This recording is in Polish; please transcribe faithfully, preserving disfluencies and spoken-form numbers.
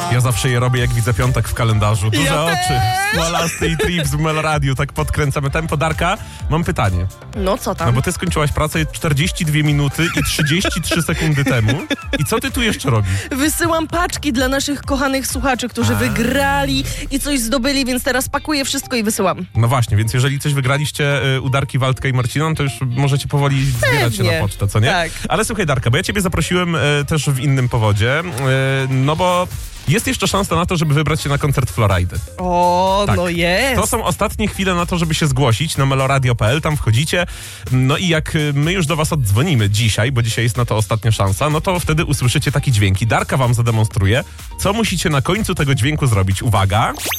Ja zawsze je robię, jak widzę piątek w kalendarzu. Duże Ja oczy, też. smolasty i trips w Meloradiu. Tak podkręcamy tempo. Darka, mam pytanie. No co tam? No bo ty skończyłaś pracę czterdzieści dwie minuty i trzydzieści trzy sekundy temu. I co ty tu jeszcze robisz? Wysyłam paczki dla naszych kochanych słuchaczy, którzy A. wygrali i coś zdobyli, więc teraz pakuję wszystko i wysyłam. No właśnie, więc jeżeli coś wygraliście y, u Darki, Waldka i Marcina, no to już możecie powoli zbierać się Pewnie. na pocztę, co nie? Tak. Ale słuchaj, Darka, bo ja ciebie zaprosiłem y, też w innym powodzie, y, no bo jest jeszcze szansa na to, żeby wybrać się na koncert Florajdy. O, Tak. no jest. To są ostatnie chwile na to, żeby się zgłosić na meloradio kropka p l, tam wchodzicie. No i jak y, my już do was oddzwonimy dzisiaj, bo dzisiaj jest na to ostatnia szansa, no to wtedy usłyszycie taki dźwięk. I Darka wam zademonstruje, co musicie na końcu tego dźwięku zrobić. Uwaga!